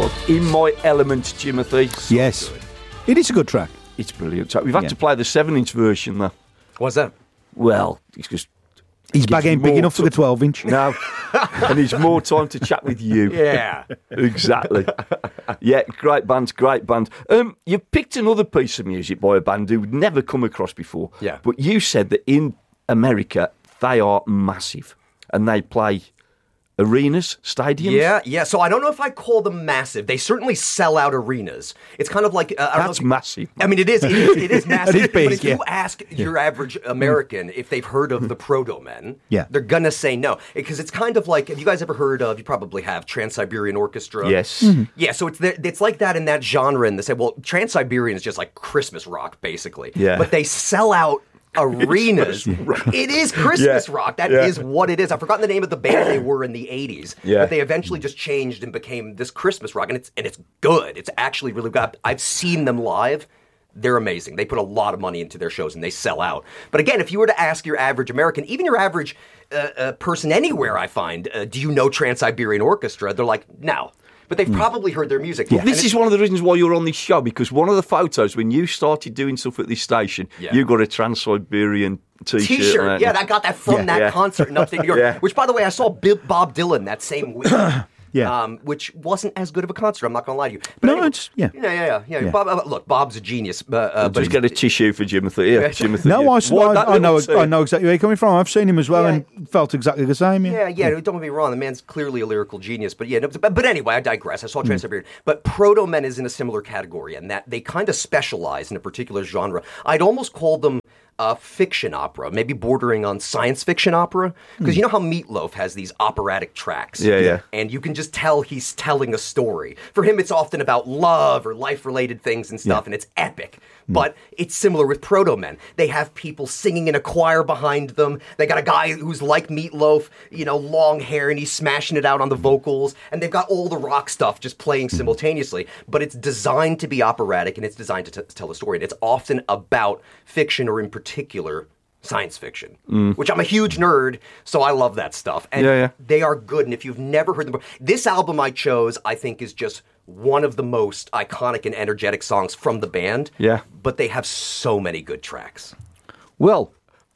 was. In My Element, Jimothy. So Yes. good. It is a good track. It's brilliant. So we've had to play the 7-inch version, though. What's that? Well, it's just... His bag ain't big more enough for the 12-inch. No. And it's more time to chat with you. Yeah. Exactly. Yeah, great band, great band. You picked another piece of music by a band who'd never come across before. Yeah. But you said that in America, they are massive. And they play arenas, stadiums. Yeah. So I don't know if I call them massive. They certainly sell out arenas. It's kind of like... I don't know That's if- massive. I mean, it is massive. It is big, but if you ask your average American if they've heard of the Proto-Men, Yeah. they're going to say no. Because it's kind of like, have you guys ever heard of, you probably have, Trans-Siberian Orchestra? Yes. Yeah, so it's like that in that genre, and they say, well, Trans-Siberian is just like Christmas rock, basically. Yeah. But they sell out arenas. It is Christmas rock. That is what it is. I've forgotten the name of the band they were in the 80s. Yeah. But they eventually just changed and became this Christmas rock, and it's good. It's actually really good. I've seen them live. They're amazing. They put a lot of money into their shows, and they sell out. But again, if you were to ask your average American, even your average person anywhere, I find, do you know Trans-Siberian Orchestra? They're like, no. But they've probably heard their music. Well, this is one of the reasons why you're on this show, because one of the photos, when you started doing stuff at this station, you got a Trans-Siberian T-shirt. Yeah, I got that from that concert in upstate New York. Yeah. Which, by the way, I saw Bob Dylan that same week. Yeah. Which wasn't as good of a concert. I'm not going to lie to you. No, it's- yeah. Yeah. Bob, look, Bob's a genius. But Just get a tissue for Jimothy. Yeah, Jimothy. No, What, that I know little I know exactly where you're coming from. I've seen him as well Yeah. and felt exactly the same. Yeah, don't get me wrong. The man's clearly a lyrical genius. But yeah, no, but anyway, I digress. I saw Trans-Siberian. But Proto-Men is in a similar category, and that they kind of specialize in a particular genre. I'd almost call them fiction opera, maybe bordering on science fiction opera. Because you know how Meatloaf has these operatic tracks. Yeah. And you can just tell he's telling a story. For him, it's often about love or life-related things and stuff, and it's epic. But it's similar with Proto-Men. They have people singing in a choir behind them. They got a guy who's like Meatloaf, long hair, and he's smashing it out on the vocals. And they've got all the rock stuff just playing simultaneously. But it's designed to be operatic, and it's designed to tell a story. And it's often about fiction, or in particular, science fiction, which I'm a huge nerd, so I love that stuff. And they are good. And if you've never heard them, this album I chose, I think, is just one of the most iconic and energetic songs from the band. Yeah. But they have so many good tracks. Well,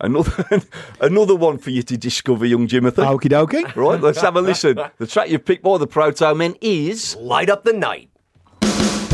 another one for you to discover, young Jimothy. Okie dokie. Right, let's have a listen. The track you picked by the Proto-Men is... Light Up the Night.